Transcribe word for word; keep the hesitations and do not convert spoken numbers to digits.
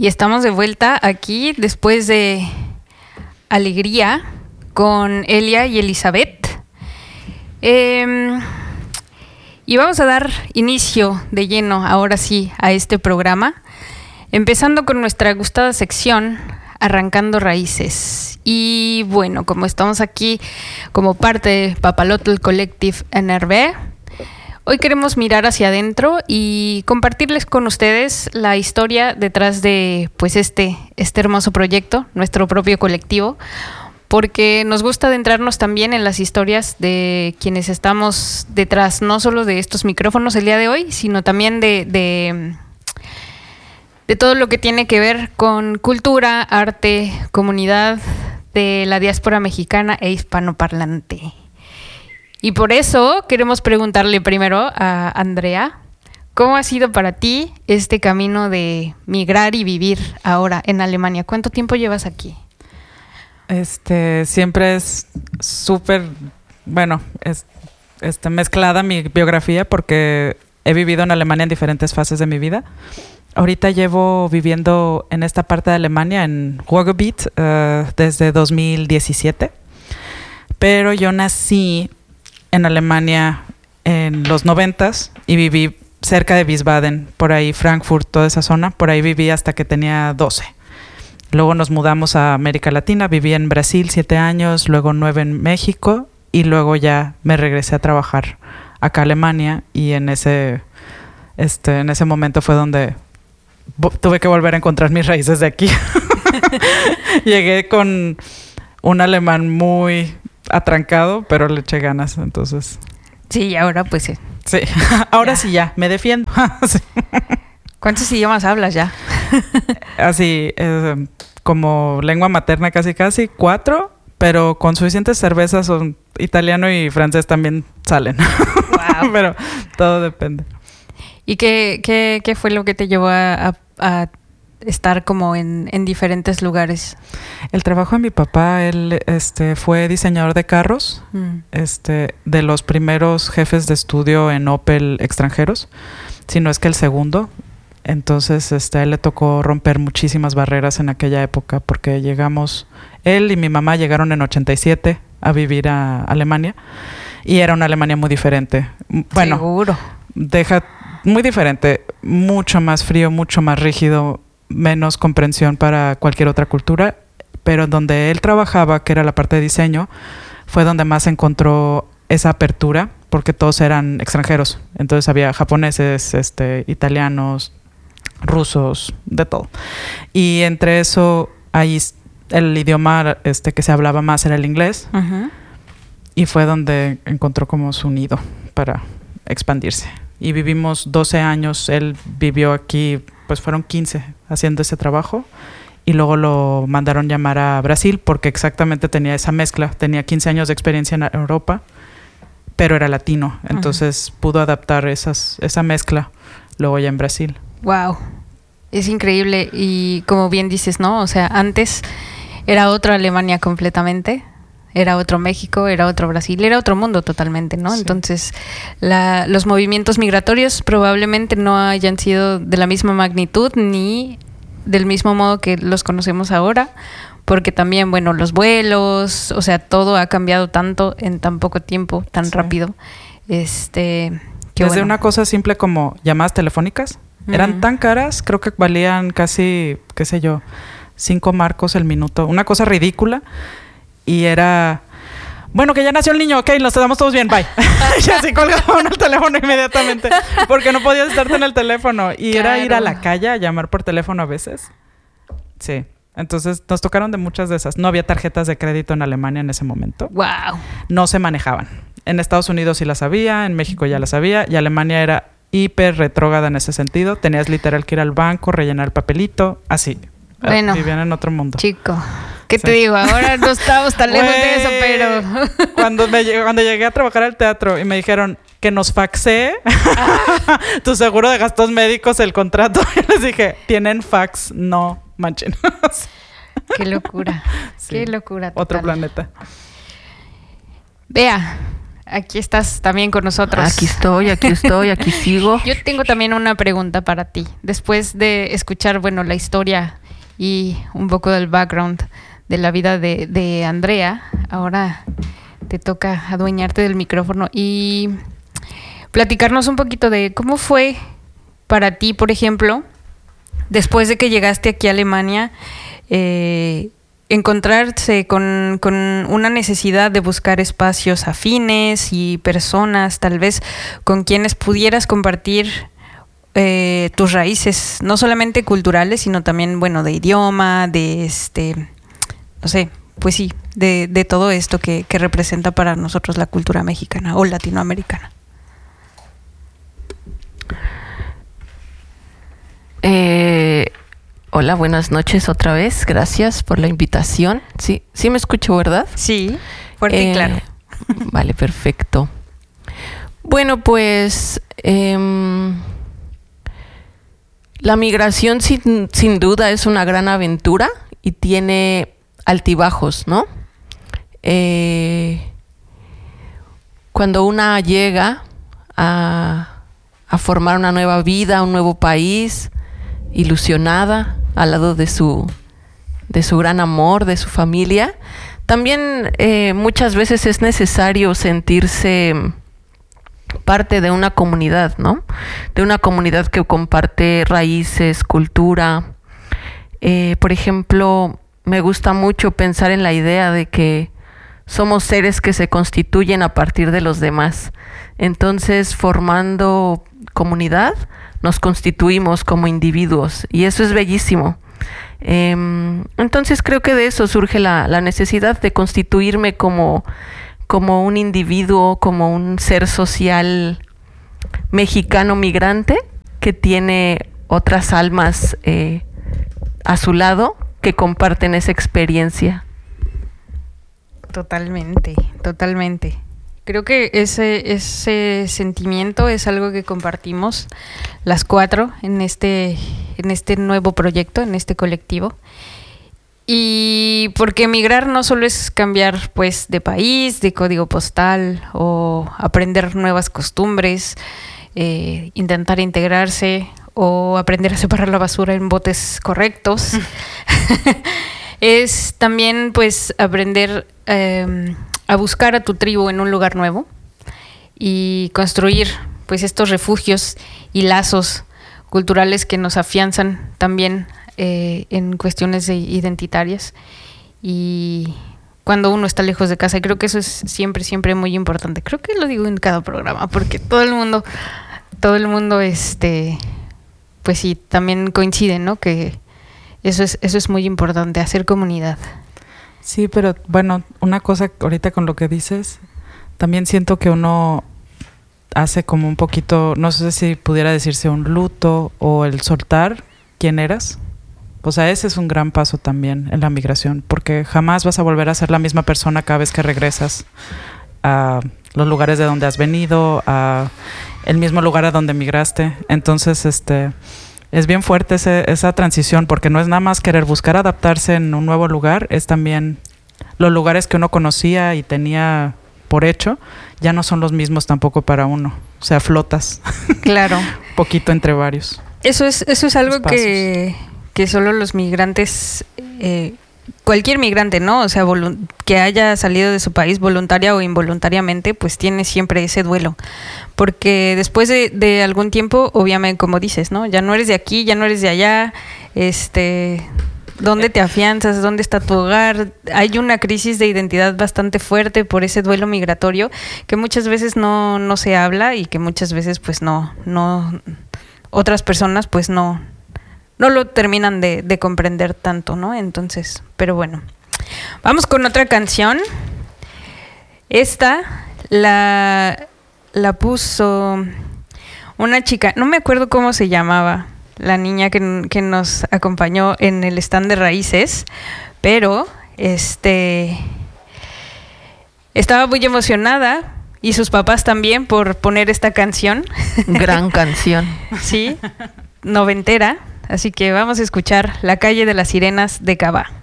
Y estamos de vuelta aquí después de Alegría con Elia y Elizabeth. Eh, y vamos a dar inicio de lleno, ahora sí, a este programa, empezando con nuestra gustada sección, Arrancando Raíces. Y bueno, como estamos aquí como parte de Papalotl Collective N R B, hoy queremos mirar hacia adentro y compartirles con ustedes la historia detrás de pues este, este hermoso proyecto, nuestro propio colectivo, porque nos gusta adentrarnos también en las historias de quienes estamos detrás, no solo de estos micrófonos el día de hoy, sino también de, de, de todo lo que tiene que ver con cultura, arte, comunidad de la diáspora mexicana e hispanoparlante. Y por eso queremos preguntarle primero a Andrea, ¿cómo ha sido para ti este camino de migrar y vivir ahora en Alemania? ¿Cuánto tiempo llevas aquí? Este, siempre es súper, bueno, es, este, mezclada mi biografía porque he vivido en Alemania en diferentes fases de mi vida. Ahorita llevo viviendo en esta parte de Alemania, en Ruhrgebiet, uh, desde dos mil diecisiete. Pero yo nací en Alemania en los noventas y viví cerca de Wiesbaden, por ahí Frankfurt, toda esa zona. Por ahí viví hasta que tenía doce. Luego nos mudamos a América Latina, viví en Brasil siete años, luego nueve en México y luego ya me regresé a trabajar acá a Alemania y en ese, este, en ese momento fue donde tuve que volver a encontrar mis raíces de aquí. Llegué con un alemán muy atrancado, pero le eché ganas, entonces. Sí, y ahora pues sí. Sí, ahora ya. Sí ya, me defiendo. Sí. ¿Cuántos idiomas hablas ya? Así, eh, como lengua materna casi casi, cuatro, pero con suficientes cervezas, son italiano y francés también salen. Wow. Pero todo depende. ¿Y qué, qué, qué fue lo que te llevó a, a, a estar como en, en diferentes lugares? El trabajo de mi papá, él este, fue diseñador de carros, mm. este, de los primeros jefes de estudio en Opel extranjeros, si no es que el segundo. Entonces este, a él le tocó romper muchísimas barreras en aquella época porque llegamos, él y mi mamá llegaron en ochenta y siete a vivir a Alemania y era una Alemania muy diferente. Bueno, seguro. Deja muy diferente, mucho más frío, mucho más rígido, menos comprensión para cualquier otra cultura, pero donde él trabajaba, que era la parte de diseño, fue donde más encontró esa apertura, porque todos eran extranjeros. Entonces había japoneses, este, italianos, rusos, de todo. Y entre eso, ahí el idioma este, que se hablaba más era el inglés. Uh-huh. Y fue donde encontró como su nido para expandirse. Y vivimos doce años, él vivió aquí, pues fueron quince haciendo ese trabajo. Y luego lo mandaron llamar a Brasil porque exactamente tenía esa mezcla. Tenía quince años de experiencia en Europa, pero era latino. Entonces uh-huh. pudo adaptar esas, esa mezcla luego ya en Brasil. Wow, es increíble. Y como bien dices, ¿no? O sea, antes era otra Alemania completamente. Era otro México, era otro Brasil, era otro mundo totalmente, ¿no? Sí. Entonces, la, los movimientos migratorios probablemente no hayan sido de la misma magnitud ni del mismo modo que los conocemos ahora, porque también, bueno, los vuelos, o sea, todo ha cambiado tanto en tan poco tiempo, tan sí. rápido. Este, que Desde bueno. una cosa simple como llamadas telefónicas, uh-huh. eran tan caras, creo que valían casi, qué sé yo, cinco marcos el minuto, una cosa ridícula. Y era, bueno, que ya nació el niño, ok, nos quedamos todos bien, bye. Y así colgaban el teléfono inmediatamente, porque no podías estarte en el teléfono. Y claro. era ir a la calle a llamar por teléfono a veces. Sí, entonces nos tocaron de muchas de esas. No había tarjetas de crédito en Alemania en ese momento. Wow. No se manejaban. En Estados Unidos sí las había, en México ya las había, y Alemania era hiper retrógrada en ese sentido. Tenías literal que ir al banco, rellenar el papelito, así. Bueno, vivían en otro mundo. Chico, ¿qué sí. te digo? Ahora no estamos tan lejos de eso, pero... Cuando, me, cuando llegué a trabajar al teatro y me dijeron que nos faxé ah. tu seguro de gastos médicos, el contrato, y les dije, tienen fax, no manchen. Qué locura, sí. qué locura. Total. Otro planeta. Vea, aquí estás también con nosotros. Aquí estoy, aquí estoy, aquí sigo. Yo tengo también una pregunta para ti. Después de escuchar, bueno, la historia y un poco del background de la vida de, de Andrea, ahora te toca adueñarte del micrófono y platicarnos un poquito de cómo fue para ti, por ejemplo, después de que llegaste aquí a Alemania, eh, encontrarse con, con una necesidad de buscar espacios afines y personas tal vez con quienes pudieras compartir eh, tus raíces, no solamente culturales, sino también, bueno, de idioma, de este, no sé, pues sí, de, de todo esto que, que representa para nosotros la cultura mexicana o latinoamericana. Eh... Hola, buenas noches otra vez. Gracias por la invitación. Sí, sí me escucho, ¿verdad? Sí, fuerte eh, y claro. Vale, perfecto. Bueno, pues eh, la migración sin, sin duda es una gran aventura y tiene altibajos, ¿no? Eh, cuando una llega a, a formar una nueva vida, un nuevo país, ilusionada, al lado de su, de su gran amor, de su familia. También eh, muchas veces es necesario sentirse parte de una comunidad, ¿no? De una comunidad que comparte raíces, cultura. Eh, por ejemplo, me gusta mucho pensar en la idea de que somos seres que se constituyen a partir de los demás. Entonces, formando comunidad, nos constituimos como individuos y eso es bellísimo. Eh, entonces creo que de eso surge la, la necesidad de constituirme como, como un individuo, como un ser social mexicano migrante que tiene otras almas eh, a su lado que comparten esa experiencia. Totalmente, totalmente. Creo que ese, ese sentimiento es algo que compartimos las cuatro en este, en este nuevo proyecto, en este colectivo. Y porque emigrar no solo es cambiar pues de país, de código postal o aprender nuevas costumbres, eh, intentar integrarse o aprender a separar la basura en botes correctos. Es también pues aprender eh, a buscar a tu tribu en un lugar nuevo y construir pues estos refugios y lazos culturales que nos afianzan también eh, en cuestiones de identitarias y cuando uno está lejos de casa. Y creo que eso es siempre, siempre muy importante. Creo que lo digo en cada programa porque todo el mundo, todo el mundo este, pues sí, también coincide, ¿no? Que eso es, eso es muy importante, hacer comunidad. Sí, pero bueno, una cosa ahorita con lo que dices, también siento que uno hace como un poquito, no sé si pudiera decirse un luto o el soltar quién eras. O sea, ese es un gran paso también en la migración, porque jamás vas a volver a ser la misma persona cada vez que regresas a los lugares de donde has venido, a el mismo lugar a donde migraste. Entonces, este... es bien fuerte ese, esa transición, porque no es nada más querer buscar adaptarse en un nuevo lugar, es también los lugares que uno conocía y tenía por hecho, ya no son los mismos tampoco para uno. O sea, flotas. Claro. Poquito entre varios. Eso es, eso es algo que, que solo los migrantes, eh, cualquier migrante, ¿no? O sea, volu- que haya salido de su país voluntaria o involuntariamente, pues tiene siempre ese duelo. Porque después de, de algún tiempo, obviamente, como dices, ¿no? Ya no eres de aquí, ya no eres de allá, este, ¿dónde te afianzas? ¿Dónde está tu hogar? Hay una crisis de identidad bastante fuerte por ese duelo migratorio que muchas veces no, no se habla y que muchas veces, pues, no, no, otras personas, pues, no, no lo terminan de, de comprender tanto, ¿no? Entonces, pero bueno, vamos con otra canción. Esta la... la puso una chica, no me acuerdo cómo se llamaba, la niña que, que nos acompañó en el stand de Raíces, pero este estaba muy emocionada y sus papás también por poner esta canción. Gran canción. Sí, noventera, así que vamos a escuchar La calle de las sirenas de Cabá.